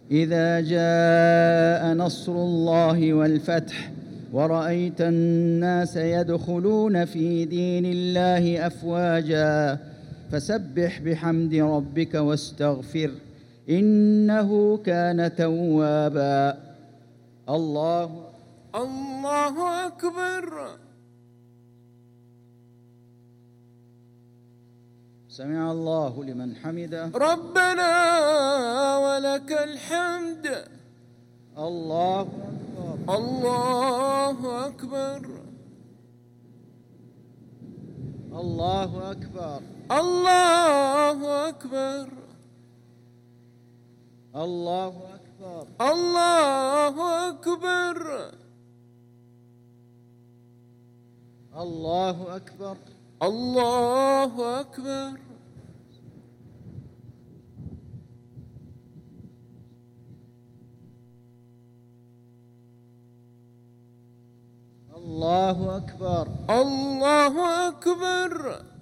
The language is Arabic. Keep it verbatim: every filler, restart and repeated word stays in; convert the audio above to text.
إذا جاء نصر الله والفتح ورأيت الناس يدخلون في دين الله أفواجا فسبح بحمد ربك واستغفر إنه كان توابا. الله الله أكبر. سمع الله لمن حمده. ربنا ولك الحمد. الله أكبر. الله أكبر. الله أكبر. الله أكبر. الله أكبر. الله أكبر. الله أكبر. الله أكبر. الله أكبر. الله أكبر.